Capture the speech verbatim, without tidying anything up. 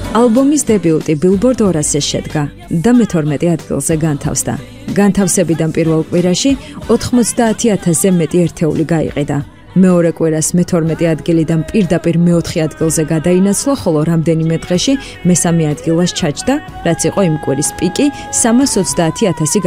ალბომის დებიუტი Billboard ორასზე შედგა და მეთორმეტე ადგილზე განთავსდა. განთავსებიდან პირველ კვირაში ოთხმოცდაათი ათასზე მეტი ერთეული გაიყიდა. მეორე კვირას მეთორმეტე ადგილიდან პირდაპირ მეოთხე ადგილზე გადაინაცვლა, ხოლო რამდენიმე დღეში მესამე ადგილას ჩაჯდა, რაც იყო იმ კვირის პიკი სამას ოცდაათი ათასი